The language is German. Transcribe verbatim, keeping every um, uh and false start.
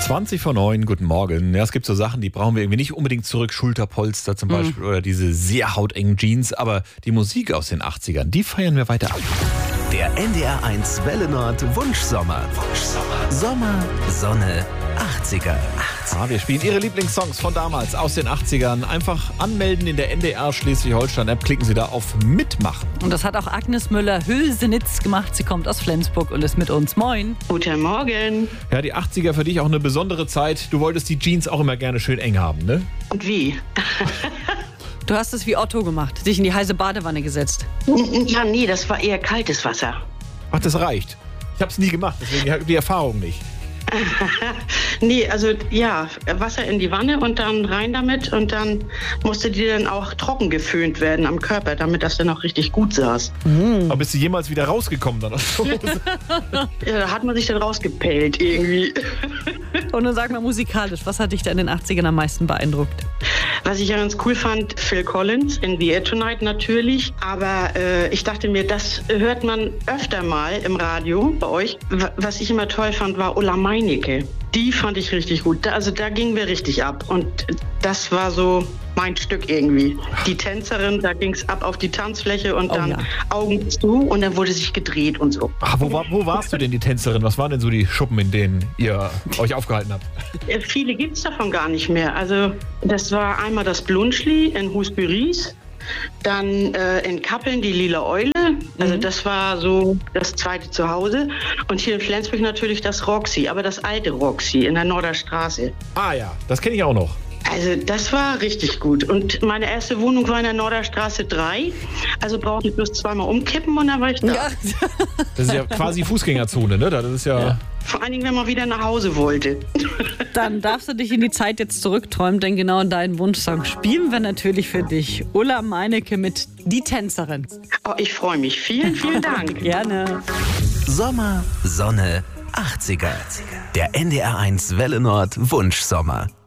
zwanzig vor neun, guten Morgen. Ja, es gibt so Sachen, die brauchen wir irgendwie nicht unbedingt zurück. Schulterpolster zum Beispiel, mhm, oder diese sehr hautengen Jeans. Aber die Musik aus den achtzigern, die feiern wir weiter ab. Der N D R eins Welle Nord Wunschsommer. Wunschsommer. Sommer, Sonne, achtziger. Ah, wir spielen Ihre Lieblingssongs von damals aus den achtzigern. Einfach anmelden in der N D R Schleswig-Holstein-App. Klicken Sie da auf Mitmachen. Und das hat auch Agnes Müller-Hülsenitz gemacht. Sie kommt aus Flensburg und ist mit uns. Moin. Guten Morgen. Ja, die achtziger für dich auch eine besondere Zeit. Du wolltest die Jeans auch immer gerne schön eng haben, ne? Und wie? Du hast es wie Otto gemacht, dich in die heiße Badewanne gesetzt. Ja, nee, das war eher kaltes Wasser. Ach, das reicht. Ich habe es nie gemacht, deswegen habe ich die Erfahrung nicht. Nee, also ja, Wasser in die Wanne und dann rein damit und dann musste die dann auch trocken geföhnt werden am Körper, damit das dann auch richtig gut saß. Mhm. Aber bist du jemals wieder rausgekommen dann aus der Hose? Ja, da hat man sich dann rausgepellt irgendwie. Und dann sag mal musikalisch, was hat dich da in den achtzigern am meisten beeindruckt? Was ich ja ganz cool fand, Phil Collins in The Air Tonight natürlich. Aber äh, ich dachte mir, das hört man öfter mal im Radio bei euch. Was ich immer toll fand, war Ulla Meinecke. Die fand ich richtig gut. Also da gingen wir richtig ab. Und das war so mein Stück irgendwie. Die Tänzerin, da ging es ab auf die Tanzfläche und oh, dann ja. Augen zu und dann wurde sich gedreht und so. Ach, wo, war, wo warst du denn, die Tänzerin? Was waren denn so die Schuppen, in denen ihr euch aufgehalten habt? Ja, viele gibt es davon gar nicht mehr. Also das war einmal das Blunschli in Husbüries. Dann äh, in Kappeln die Lila Eule, also mhm. das war so das zweite Zuhause. Und hier in Flensburg natürlich das Roxy, aber das alte Roxy in der Norderstraße. Ah ja, das kenne ich auch noch. Also das war richtig gut. Und meine erste Wohnung war in der Norderstraße drei. Also brauchte ich bloß zweimal umkippen und dann war ich da. Ja. Das ist ja quasi Fußgängerzone, ne? Das ist ja... ja. Vor allen Dingen, wenn man wieder nach Hause wollte. Dann darfst du dich in die Zeit jetzt zurückträumen, denn genau deinen Wunschsong spielen wir natürlich für dich. Ulla Meinecke mit Die Tänzerin. Oh, ich freue mich. Vielen, vielen Dank. Gerne. Sommer, Sonne, achtziger. Der N D R eins Welle Nord Wunschsommer.